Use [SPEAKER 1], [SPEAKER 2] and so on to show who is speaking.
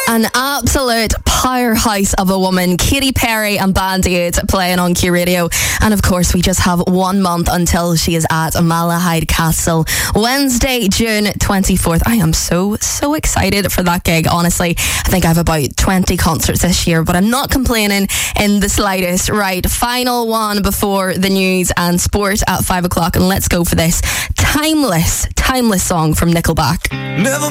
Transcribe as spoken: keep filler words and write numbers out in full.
[SPEAKER 1] An absolute powerhouse of a woman, Katy Perry and Band Aid playing on Q Radio. And of course, we just have one month until she is at Malahide Castle, Wednesday, June twenty-fourth. I am so, so excited for that gig, honestly. I think I have about twenty concerts this year, but I'm not complaining in the slightest. Right, final one before the news and sport at five o'clock. And let's go for this timeless, timeless song from Nickelback.
[SPEAKER 2] Never